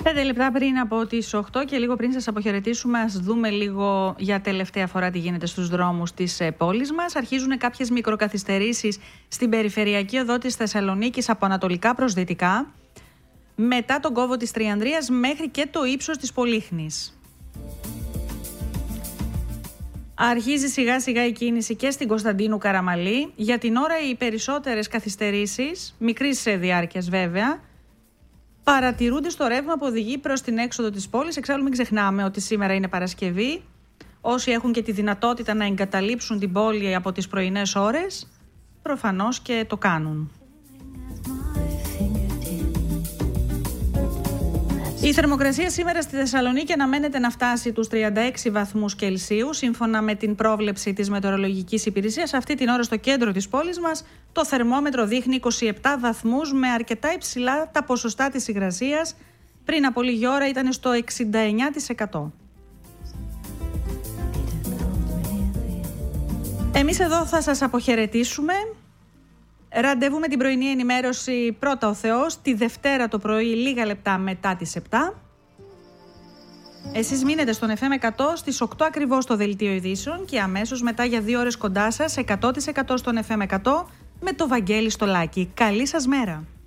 5 λεπτά πριν από τις 8 και λίγο πριν σας αποχαιρετήσουμε, ας δούμε λίγο για τελευταία φορά τι γίνεται στους δρόμους της πόλης μας. Αρχίζουν κάποιες μικροκαθυστερήσεις στην περιφερειακή οδό της Θεσσαλονίκης από ανατολικά προς δυτικά, μετά τον κόβο της Τριανδρίας μέχρι και το ύψος της Πολύχνης. Αρχίζει σιγά σιγά η κίνηση και στην Κωνσταντίνου Καραμαλή. Για την ώρα οι περισσότερες καθυστερήσεις, μικρής διάρκειας βέβαια, παρατηρούνται στο ρεύμα που οδηγεί προς την έξοδο της πόλης. Εξάλλου μην ξεχνάμε ότι σήμερα είναι Παρασκευή. Όσοι έχουν και τη δυνατότητα να εγκαταλείψουν την πόλη από τις πρωινές ώρες, προφανώς και το κάνουν. Η θερμοκρασία σήμερα στη Θεσσαλονίκη αναμένεται να φτάσει τους 36 βαθμούς Κελσίου. Σύμφωνα με την πρόβλεψη της Μετεωρολογικής Υπηρεσίας, αυτή την ώρα στο κέντρο της πόλης μας το θερμόμετρο δείχνει 27 βαθμούς με αρκετά υψηλά τα ποσοστά της υγρασίας. Πριν από λίγη ώρα ήταν στο 69%. Εμείς εδώ θα σας αποχαιρετήσουμε. Ραντεβού με την πρωινή ενημέρωση πρώτα ο Θεός τη Δευτέρα το πρωί λίγα λεπτά μετά τις 7. Εσείς μείνετε στον FM 100 στις 8 ακριβώς το δελτίο ειδήσεων και αμέσως μετά για 2 ώρες κοντά σας 100% στον FM 100 με το Βαγγέλη Στολάκη. Καλή σας μέρα!